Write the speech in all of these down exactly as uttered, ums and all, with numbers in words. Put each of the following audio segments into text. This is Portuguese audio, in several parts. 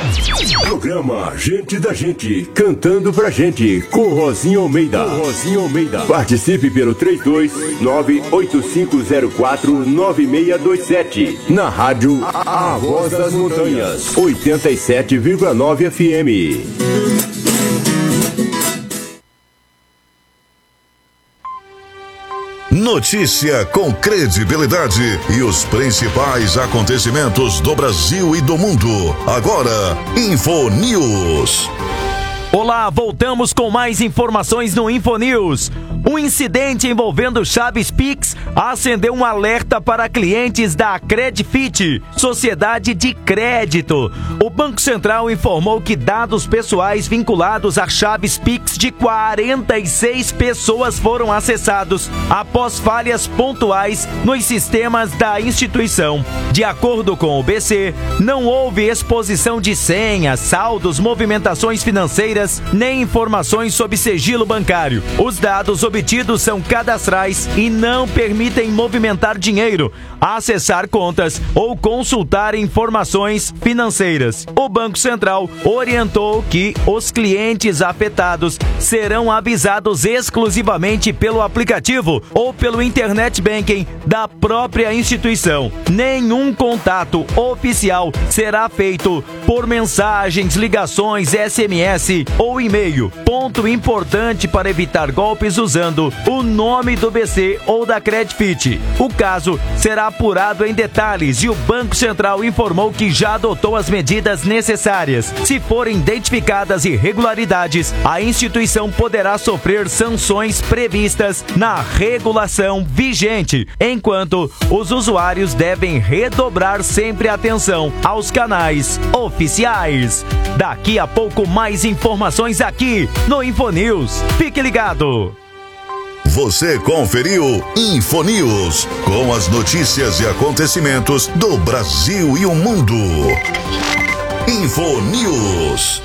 Programa Gente da Gente, cantando pra gente, com Rosinha Almeida. Com Rosinha Almeida. Participe pelo três dois nove oito cinco zero quatro nove seis dois sete. Na rádio A, a Voz das Montanhas, oitenta e sete vírgula nove F M. Notícia com credibilidade e os principais acontecimentos do Brasil e do mundo. Agora, InfoNews. Olá, voltamos com mais informações no InfoNews. Um incidente envolvendo chaves Pix acendeu um alerta para clientes da Credfit, Sociedade de Crédito. O Banco Central informou que dados pessoais vinculados a chaves Pix de quarenta e seis pessoas foram acessados após falhas pontuais nos sistemas da instituição. De acordo com o B C, não houve exposição de senhas, saldos, movimentações financeiras, nem informações sobre sigilo bancário. Os dados obtidos são cadastrais e não permitem movimentar dinheiro, acessar contas ou consultar informações financeiras. O Banco Central orientou que os clientes afetados serão avisados exclusivamente pelo aplicativo ou pelo Internet Banking da própria instituição. Nenhum contato oficial será feito por mensagens, ligações, S M S ou e-mail. Ponto importante para evitar golpes usando o nome do B C ou da Credfit. O caso será apurado em detalhes e o Banco Central informou que já adotou as medidas necessárias. Se forem identificadas irregularidades, a instituição poderá sofrer sanções previstas na regulação vigente, enquanto os usuários devem redobrar sempre atenção aos canais oficiais. Daqui a pouco mais informações aqui no InfoNews. Fique ligado! Você conferiu InfoNews, com as notícias e acontecimentos do Brasil e o mundo. InfoNews.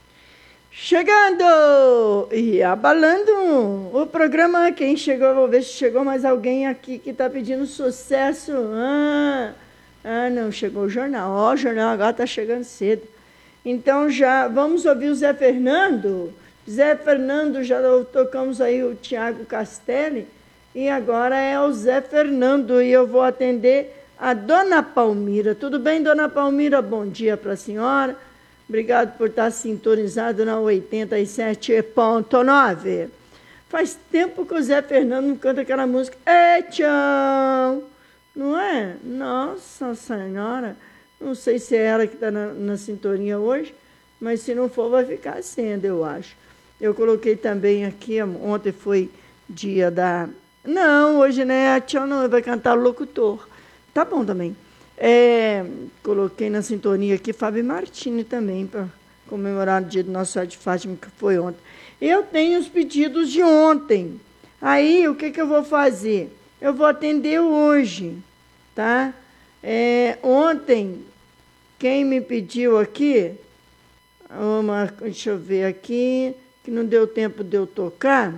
Chegando e abalando o programa. Quem chegou, vou ver se chegou mais alguém aqui que está pedindo sucesso. Ah, ah, não, chegou o jornal. Ó, o jornal agora está chegando cedo. Então já vamos ouvir o Zé Fernando. Zé Fernando, já tocamos aí o Tiago Castelli, e agora é o Zé Fernando, e eu vou atender a Dona Palmira. Tudo bem, Dona Palmira? Bom dia para a senhora. Obrigado por estar sintonizado na oitenta e sete ponto nove. Faz tempo que o Zé Fernando não canta aquela música. Ei, tchau! Não é? Nossa Senhora! Não sei se é ela que está na, na sintonia hoje, mas se não for, vai ficar sendo, eu acho. Eu coloquei também aqui, ontem foi dia da... Não, hoje não é a tchau, não, vai cantar o locutor. Tá bom também. É, coloquei na sintonia aqui Fábio Martini também, para comemorar o dia do Nosso Senhora de Fátima, que foi ontem. Eu tenho os pedidos de ontem. Aí, o que, que eu vou fazer? Eu vou atender hoje, tá? É, ontem, quem me pediu aqui... Uma, deixa eu ver aqui, que não deu tempo de eu tocar.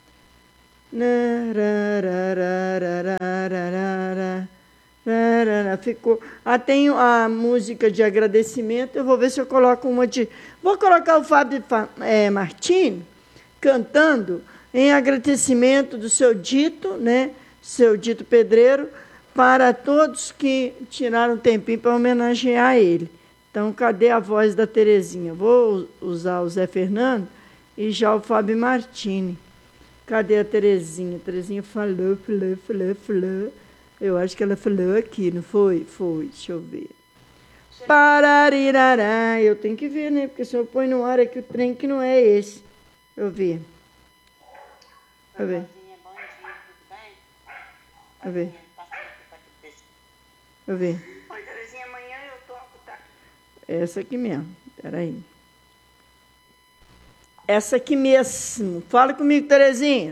Ficou. Ah, tem a música de agradecimento. Eu vou ver se eu coloco uma de. Vou colocar o Fábio é, Martini cantando em agradecimento do seu dito, né? Seu dito pedreiro, para todos que tiraram um tempinho para homenagear ele. Então, cadê a voz da Terezinha? Vou usar o Zé Fernando e já o Fábio Martini. Cadê a Terezinha? A Terezinha falou, falou, falou, falou. Eu acho que ela falou aqui, não foi? Foi, deixa eu ver. Pararirará. Eu tenho que ver, né? Porque se eu põe no ar aqui o trem que não é esse. Deixa eu ver. Deixa eu ver. Deixa eu ver. Deixa eu ver. Essa aqui mesmo, peraí. Essa aqui mesmo. Fala comigo, Terezinha.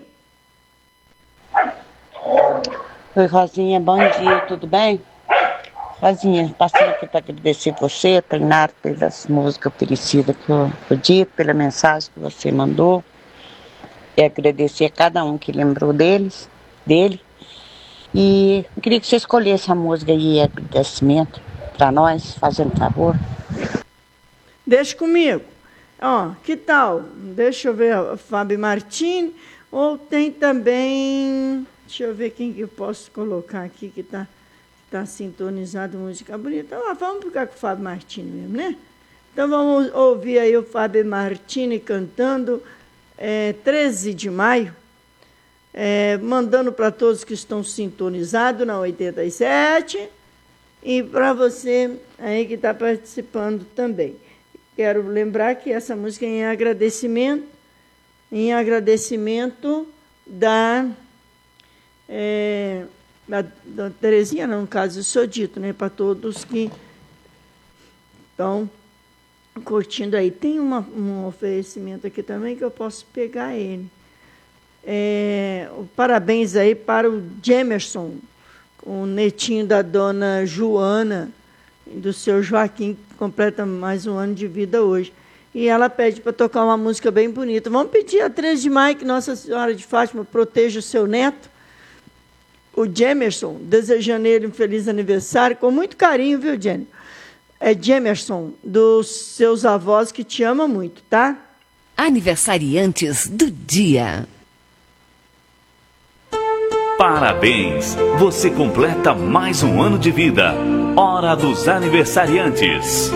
Oi, Rosinha, bom dia, tudo bem? Rosinha, passei aqui para agradecer você, Tainara, pelas músicas oferecidas que eu pedi, pela mensagem que você mandou. E agradecer a cada um que lembrou deles, dele. E eu queria que você escolhesse a música aí, agradecimento, para nós, fazendo favor. Deixa comigo. Ó, que tal? Deixa eu ver, a Fábio Martini. Ou tem também... Deixa eu ver quem que eu posso colocar aqui que está tá sintonizado, música bonita. Ah, vamos ficar com o Fábio Martini mesmo, né? Então vamos ouvir aí o Fábio Martini cantando é, treze de maio, é, mandando para todos que estão sintonizados na oitenta e sete e para você aí que está participando também. Quero lembrar que essa música é em agradecimento, em agradecimento da, é, da, da Terezinha, não, no caso, eu sou dito, né, para todos que estão curtindo aí. Tem uma, um oferecimento aqui também que eu posso pegar ele. É, parabéns aí para o Jemerson, o netinho da dona Joana e do seu Joaquim, que completa mais um ano de vida hoje. E ela pede para tocar uma música bem bonita. Vamos pedir a treze de maio que Nossa Senhora de Fátima proteja o seu neto, o Jemerson, desejando ele um feliz aniversário, com muito carinho, viu, Jenny? É Jemerson, dos seus avós, que te ama muito, tá? Aniversariantes do dia. Parabéns! Você completa mais um ano de vida. Hora dos aniversariantes.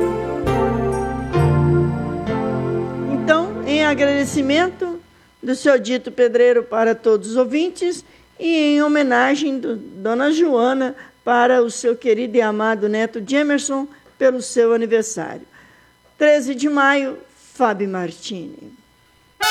Então, em agradecimento do seu Dito Pedreiro para todos os ouvintes e em homenagem do Dona Joana para o seu querido e amado neto Jemerson pelo seu aniversário. treze de maio, Fábio Martini.